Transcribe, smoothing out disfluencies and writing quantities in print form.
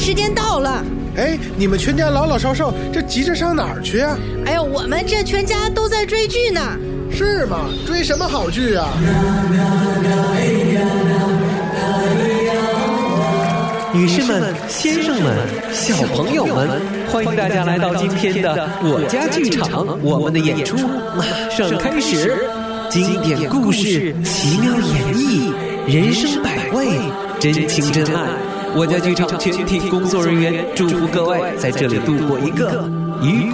时间到了。 哎，你们全家老老少少这急着上哪儿去啊？ 哎呀，我们这全家都在追剧呢。 是吗？追什么好剧啊？ 女士们、先生们、小朋友们，欢迎大家来到今天的我家剧场，我们的演出马上开始。经典故事，奇妙演绎，人生百味，真情真爱。我家剧场全体工作人员祝福各位在这里度过一个愉